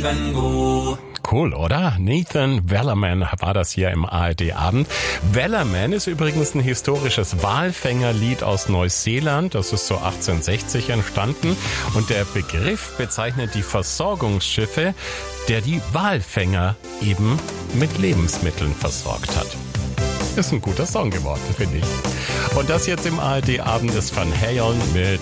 Go. Cool, oder? Nathan Wellerman war das hier im ARD-Abend. Wellerman ist übrigens ein historisches Walfängerlied aus Neuseeland. Das ist so 1860 entstanden. Und der Begriff bezeichnet die Versorgungsschiffe, der die Walfänger eben mit Lebensmitteln versorgt hat. Ist ein guter Song geworden, finde ich. Und das jetzt im ARD-Abend ist Van Halen mit